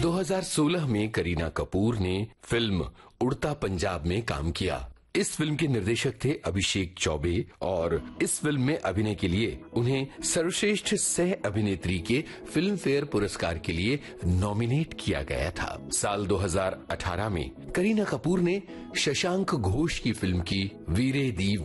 2016 में करीना कपूर ने फिल्म उड़ता पंजाब में काम किया। इस फिल्म के निर्देशक थे अभिषेक चौबे और इस फिल्म में अभिनय के लिए उन्हें सर्वश्रेष्ठ सह अभिनेत्री के फिल्म फेयर पुरस्कार के लिए नॉमिनेट किया गया था। साल 2018 में करीना कपूर ने शशांक घोष की फिल्म की वीरे दी